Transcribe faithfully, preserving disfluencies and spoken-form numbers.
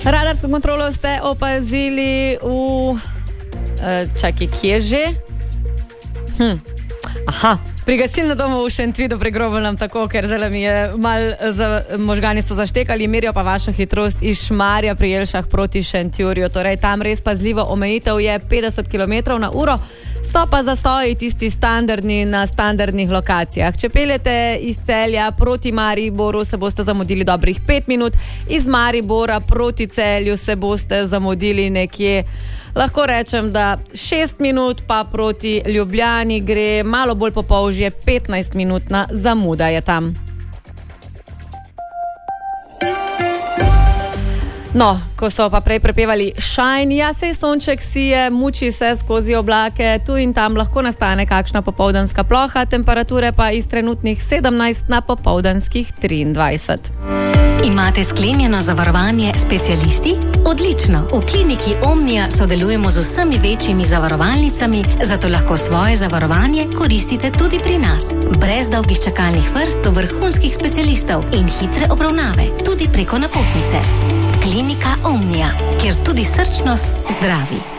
Radarsko kontrolo ste opazili v... Čakaj, kje že? Hm. Aha, pri gasilnem domu v Šentvidu pri Grobelnem tako, ker zdaj mi je mal za, možgani so zaštekali, merijo pa vašo hitrost iz Šmarja pri Jelšah proti Šentjurju. Torej, tam res pazljivo omejitev je petdeset kilometrov na uro, so pa zastoji tisti standardni na standardnih lokacijah. Če peljete iz Celja proti Mariboru, se boste zamudili dobrih pet minut, iz Maribora proti Celju se boste zamudili nekje, lahko rečem, da šest minut, pa proti Ljubljani gre malo bolj popolžje, petnajst minutna zamuda je tam. No, ko so pa prej prepevali Shine, ja, sej sonček sije, muči se skozi oblake, tu in tam lahko nastane kakšna popoldanska ploha, temperature pa iz trenutnih sedemnajst na popoldanskih triindvajset. Imate sklenjeno zavarovanje specialisti? Odlično! V kliniki Omnia sodelujemo z vsemi večjimi zavarovalnicami, zato lahko svoje zavarovanje koristite tudi pri nas. Brez dolgih čakalnih vrst do vrhunskih specialistov in hitre obravnave, tudi preko napotnice. Klinika Omnia, kjer tudi srčnost zdravi.